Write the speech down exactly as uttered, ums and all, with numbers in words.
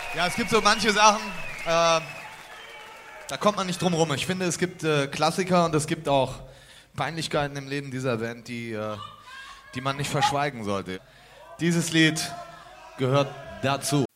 Ja, es gibt so manche Sachen, äh, da kommt man nicht drum rum. Ich finde, es gibt äh, Klassiker und es gibt auch Peinlichkeiten im Leben dieser Band, die, äh, die man nicht verschweigen sollte. Dieses Lied gehört dazu.